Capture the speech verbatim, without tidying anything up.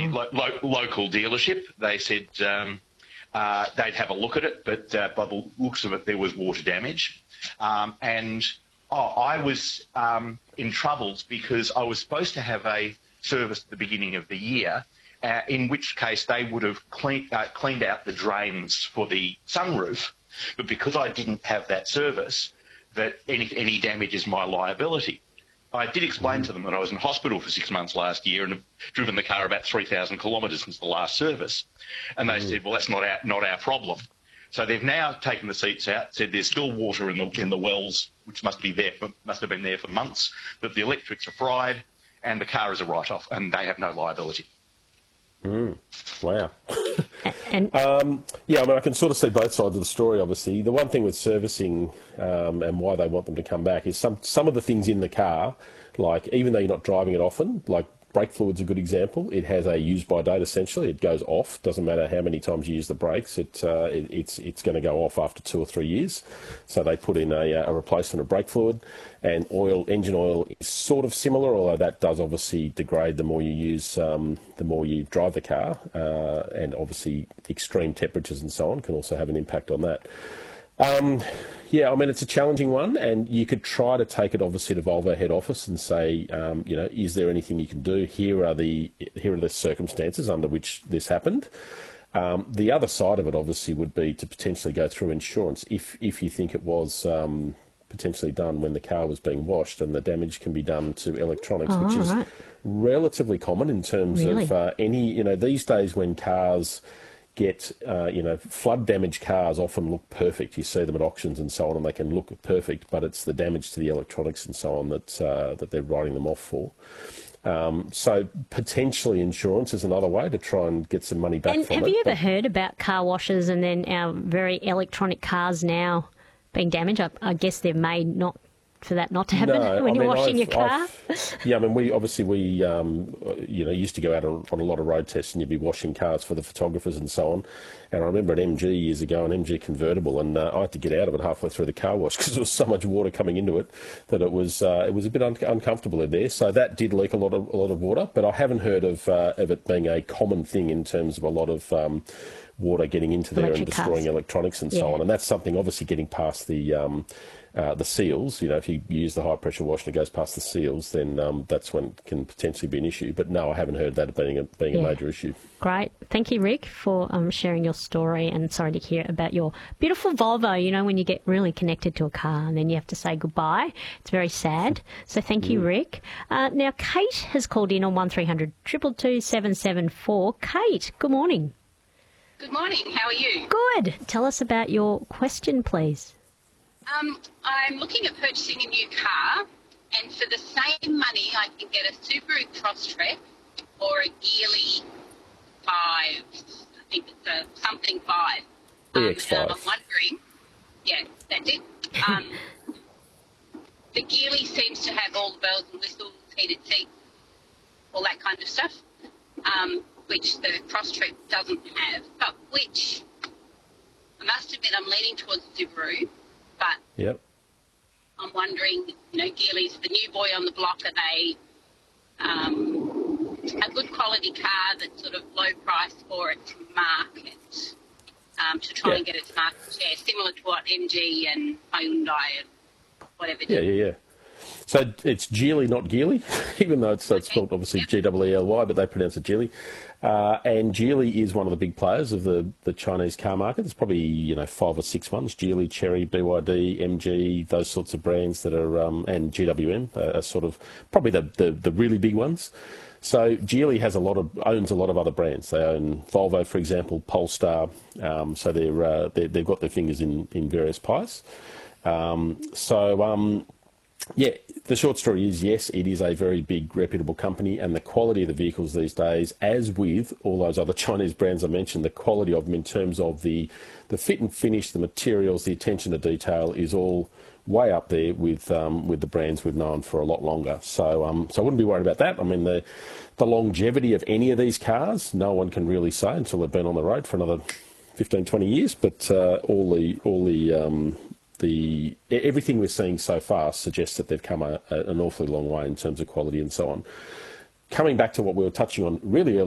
the lo lo local dealership. They said um, uh, they'd have a look at it, but uh, by the looks of it, there was water damage. Um, and oh, I was um, in troubles because I was supposed to have a service at the beginning of the year, uh, in which case they would have clean, uh, cleaned out the drains for the sunroof. But because I didn't have that service, that any, any damage is my liability. I did explain to them that I was in hospital for six months last year and have driven the car about three thousand kilometres since the last service. And they mm. said, well, that's not our, not our problem. So they've now taken the seats out, said there's still water in the, in the wells, which must be there for, must have been there for months, that the electrics are fried and the car is a write-off and they have no liability. Mm. Wow. and um, yeah, I mean, I can sort of see both sides of the story, obviously. The one thing with servicing um, and why they want them to come back is some, some of the things in the car, like even though you're not driving it often, like brake fluid's a good example. It has a use-by date, essentially. It goes off. Doesn't matter how many times you use the brakes. It, uh, it, it's it's going to go off after two or three years. So they put in a, a replacement of brake fluid. And oil, engine oil is sort of similar, although that does obviously degrade the more you use, um, the more you drive the car. Uh, and obviously extreme temperatures and so on can also have an impact on that. Um, yeah, I mean, it's a challenging one, and you could try to take it obviously to Volvo head office and say, um, you know, is there anything you can do? Here are the here are the circumstances under which this happened. Um, the other side of it obviously would be to potentially go through insurance if if you think it was um, potentially done when the car was being washed, and the damage can be done to electronics, oh, which is right. relatively common in terms really? of uh, any, you know, these days when cars get, uh, you know, flood damaged cars often look perfect. You see them at auctions and so on, and they can look perfect, but it's the damage to the electronics and so on that uh, that they're writing them off for. Um, so potentially insurance is another way to try and get some money back and from it. Have you ever but... heard about car washes and then our very electronic cars now being damaged? I, I guess they're made not for that not to happen no, when I you're mean, washing I've, your car. I've, yeah, I mean, we obviously we um, you know used to go out on, on a lot of road tests, and you'd be washing cars for the photographers and so on. And I remember at M G years ago, an M G convertible, and uh, I had to get out of it halfway through the car wash because there was so much water coming into it that it was uh, it was a bit un uncomfortable in there. So that did leak a lot of a lot of water, but I haven't heard of uh, of it being a common thing in terms of a lot of um, water getting into there Electric and destroying cars. electronics and yeah. so on. And that's something obviously getting past the um, Uh, the seals, you know, if you use the high pressure wash and it goes past the seals, then um, that's when it can potentially be an issue. But no, I haven't heard that being a, being yeah. a major issue. Great. Thank you, Rick, for um, sharing your story, and sorry to hear about your beautiful Volvo. You know, when you get really connected to a car and then you have to say goodbye, it's very sad. So thank you, Rick. Uh, now, Kate has called in on one three hundred, two two two, seven seven four. Kate, good morning. Good morning. How are you? Good. Tell us about your question, please. Um, I'm looking at purchasing a new car, and for the same money, I can get a Subaru Crosstrek or a Geely five. I think it's a something five. Um, E X five. And I'm wondering, yeah, that's it. Um, the Geely seems to have all the bells and whistles, heated seats, all that kind of stuff, um, which the Crosstrek doesn't have. But which, I must admit, I'm leaning towards Subaru. But yep. I'm wondering, you know, Geely's the new boy on the block. Are they um, a good quality car that's sort of low price for its market um, to try yeah. and get its market share, similar to what M G and Hyundai and whatever Yeah, did? yeah, yeah. So it's Geely, not Geely, even though it's, it's Okay. spelled obviously Yep. G E E L Y, but they pronounce it Geely. Uh, and Geely is one of the big players of the, the Chinese car market. There's probably, you know, five or six ones, Geely, Chery, B Y D, M G, those sorts of brands that are, um, and G W M are, are sort of probably the, the, the really big ones. So Geely has a lot of, owns a lot of other brands. They own Volvo, for example, Polestar. Um, so they're, uh, they're, they've got their fingers in, in various pies. Um, so, um, yeah, the short story is, yes, it is a very big, reputable company, and the quality of the vehicles these days, as with all those other Chinese brands I mentioned, the quality of them in terms of the, the fit and finish, the materials, the attention to detail is all way up there with um, with the brands we've known for a lot longer. So, um, so I wouldn't be worried about that. I mean, the, the longevity of any of these cars, no one can really say until they've been on the road for another fifteen, twenty years, but uh, all the... All the um, The, everything we're seeing so far suggests that they've come a, a, an awfully long way in terms of quality and so on. Coming back to what we were touching on really early